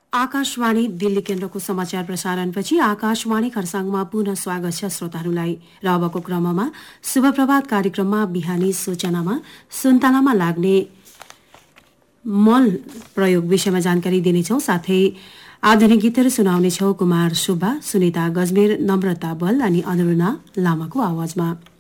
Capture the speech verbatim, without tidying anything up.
आकाशवाणी दिल्ली केन्द्रको समाचार प्रसारणपछि आकाशवाणी खरसाङमा पुनः स्वागत छ श्रोताहरूलाई। र अबको क्रममा शुभ प्रभात कार्यक्रममा बिहानी सूचनामा सुन्तलामा लाग्ने मल प्रयोग विषयमा जानकारी दिनेछौं। साथै आधुनिक गीतहरू सुनाउनेछौं। कुमार सुब्बा, सुनिता गजमेर, नम्रता बल अनि अनुरुणा लामाको आवाजमा।